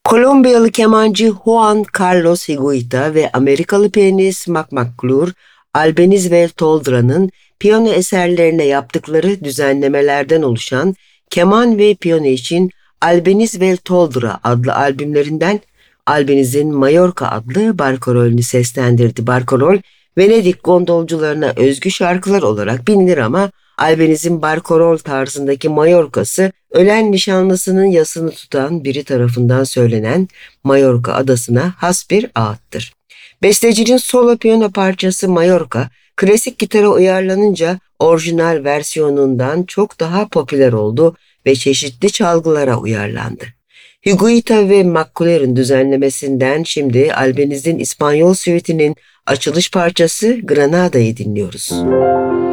Kolombiyalı kemancı Juan Carlos Higuita ve Amerikalı piyanist Mac McClure, Albeniz ve Toldra'nın piyano eserlerine yaptıkları düzenlemelerden oluşan keman ve piyano için Albeniz ve Toldra adlı albümlerinden Albeniz'in Mallorca adlı barkarolünü seslendirdi. Barkarol, Venedik gondolcularına özgü şarkılar olarak bilinir ama Albeniz'in barkarol tarzındaki Mallorca'sı, ölen nişanlısının yasını tutan biri tarafından söylenen Mallorca adasına has bir ağıttır. Bestecinin solo piyano parçası Mallorca, klasik gitara uyarlanınca orijinal versiyonundan çok daha popüler oldu ve çeşitli çalgılara uyarlandı. Higuita ve McClure'ın düzenlemesinden şimdi Albeniz'in İspanyol Suite'inin açılış parçası Granada'yı dinliyoruz.